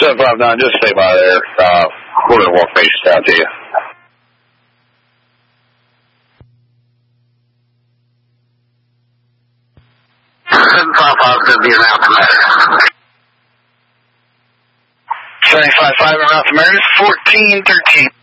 759, just stay by there. We're going to walk bases down to you. 755 is going to be around the Meredith. 755 around the Meredith, 1413.